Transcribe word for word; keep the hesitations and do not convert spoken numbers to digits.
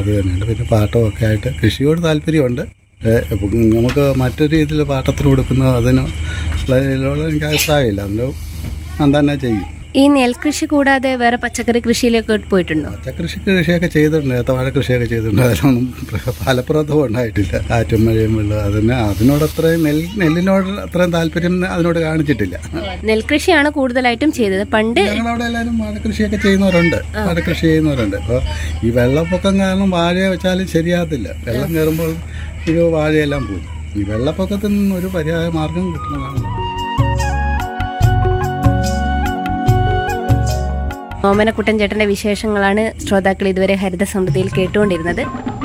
അത് തന്നെയുണ്ട്. പിന്നെ പാട്ടവും ഒക്കെ ആയിട്ട് കൃഷിയോട് താല്പര്യമുണ്ട്. നമുക്ക് മറ്റൊരു രീതിയിൽ പാട്ടത്തിന് കൊടുക്കുന്നത് അതിന് ഇതിലുള്ള എനിക്ക് അഭിപ്രായമില്ല. അതുകൊണ്ട് ഞാൻ തന്നെ ചെയ്യും. ഈ നെൽകൃഷി കൂടാതെ വേറെ പച്ചക്കറി കൃഷിയിലൊക്കെ പോയിട്ടുണ്ടോ? പച്ചക്കൃഷി കൃഷിയൊക്കെ ചെയ്തിട്ടുണ്ട്, ഏത്തവാഴ കൃഷിയൊക്കെ ചെയ്തിട്ടുണ്ട്. അതിനൊന്നും ഫലപ്രദവും ഉണ്ടായിട്ടില്ല. കാറ്റും മഴയും വെള്ളം അതിന് അതിനോട് അത്രയും നെൽ നെല്ലിനോട് അത്രയും താല്പര്യം അതിനോട് കാണിച്ചിട്ടില്ല. നെൽകൃഷിയാണ് കൂടുതലായിട്ടും ചെയ്തത്. പണ്ട് ഞങ്ങളവിടെ എല്ലാവരും വാഴക്കൃഷിയൊക്കെ ചെയ്യുന്നവരുണ്ട്, വാഴക്കൃഷി ചെയ്യുന്നവരുണ്ട്. അപ്പോൾ ഈ വെള്ളപ്പൊക്കം കാരണം വാഴ വെച്ചാലും ശരിയാകത്തില്ല. വെള്ളം കയറുമ്പോൾ ഇത് വാഴയെല്ലാം പോകും. ഈ വെള്ളപ്പൊക്കത്തിൽ നിന്ന് ഒരു പര്യായ മാർഗം കിട്ടുന്നതാണ്. ഓമനക്കുട്ടൻ ചേട്ടൻ്റെ വിശേഷങ്ങളാണ് ശ്രോതാക്കൾ ഇതുവരെ ഹരിത സമൃദ്ധിയിൽ കേട്ടുകൊണ്ടിരുന്നത്.